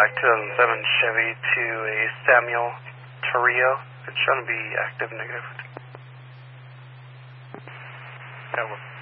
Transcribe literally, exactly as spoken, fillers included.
black two thousand seven Chevy to a Samuel Torrio. It's shown to be active negative. That one.